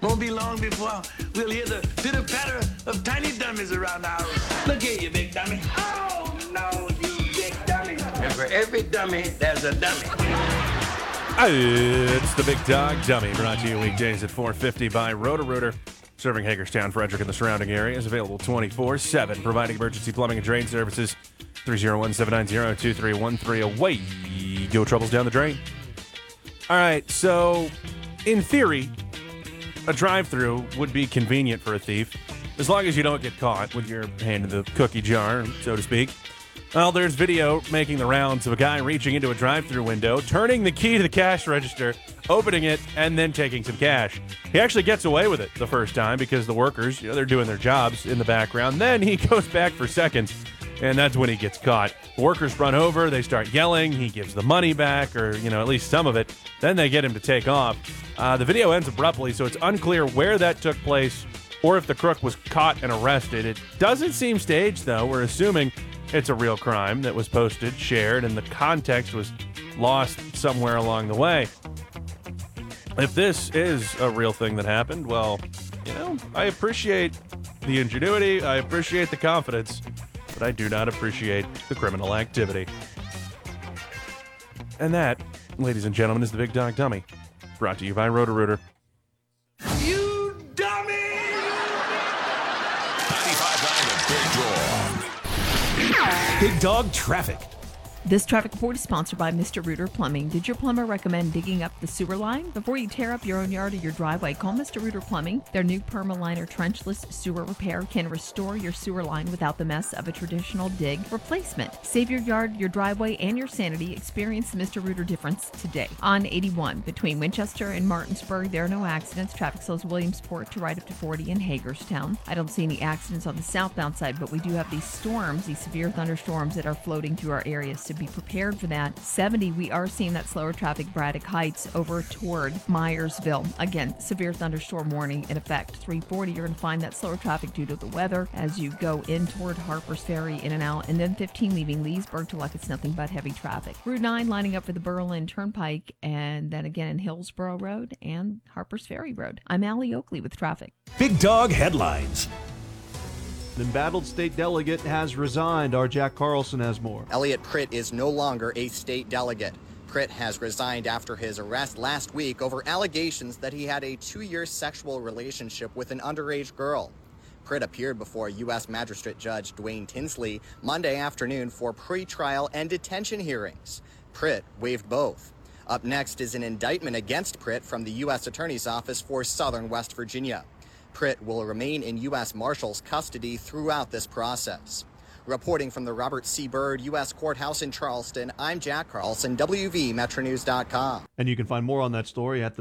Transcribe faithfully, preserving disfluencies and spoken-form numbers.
Won't be long before we'll hear the pitter-patter of tiny dummies around the house. Look here, you big dummy. Oh, no, you big dummy. And for every dummy, there's a dummy. It's the Big Dog Dummy, brought to you weekdays at four fifty by Roto-Rooter. Serving Hagerstown, Frederick, and the surrounding areas. Available twenty-four seven, providing emergency plumbing and drain services. three oh one, seven nine zero, two three one three. Away go, troubles down the drain. All right, so in theory, a drive-through would be convenient for a thief, as long as you don't get caught with your hand in the cookie jar, so to speak. Well, there's video making the rounds of a guy reaching into a drive-through window, turning the key to the cash register, opening it, and then taking some cash. He actually gets away with it the first time because the workers, you know, they're doing their jobs in the background. Then he goes back for seconds, and that's when he gets caught. The workers run over, they start yelling, he gives the money back, or, you know, at least some of it. Then they get him to take off. Uh, the video ends abruptly, so it's unclear where that took place or if the crook was caught and arrested. It doesn't seem staged, though. We're assuming it's a real crime that was posted, shared, and the context was lost somewhere along the way. If this is a real thing that happened, well, you know, I appreciate the ingenuity, I appreciate the confidence, but I do not appreciate the criminal activity. And that, ladies and gentlemen, is the Big Dog Dummy, brought to you by Roto-Rooter. You dummy! Big Dog Traffic. This traffic report is sponsored by Mister Rooter Plumbing. Did your plumber recommend digging up the sewer line? Before you tear up your own yard or your driveway, call Mister Rooter Plumbing. Their new Permaliner trenchless sewer repair can restore your sewer line without the mess of a traditional dig replacement. Save your yard, your driveway, and your sanity. Experience the Mister Rooter difference today. On eighty-one, between Winchester and Martinsburg, there are no accidents. Traffic slows Williamsport to right up to forty in Hagerstown. I don't see any accidents on the southbound side, but we do have these storms, these severe thunderstorms that are floating through our areas, so be prepared for that. seventy, we are seeing that slower traffic, Braddock Heights over toward Myersville. Again, severe thunderstorm warning in effect. three forty, you're going to find that slower traffic due to the weather as you go in toward Harpers Ferry, in and out. And then fifteen, leaving Leesburg to Luck, it's nothing but heavy traffic. Route nine lining up for the Berlin Turnpike, and then again in Hillsborough Road and Harpers Ferry Road. I'm Allie Oakley with traffic. Big Dog Headlines. The embattled state delegate has resigned. Our Jack Carlson has more. Elliot Pritt is no longer a state delegate. Pritt has resigned after his arrest last week over allegations that he had a two-year sexual relationship with an underage girl. Pritt appeared before U S Magistrate Judge Dwayne Tinsley Monday afternoon for pretrial and detention hearings. Pritt waived both. Up next is an indictment against Pritt from the U S Attorney's Office for Southern West Virginia. Pritt will remain in U S Marshals custody throughout this process. Reporting from the Robert C. Byrd U S Courthouse in Charleston, I'm Jack Carlson, W V Metro News dot com. And you can find more on that story at the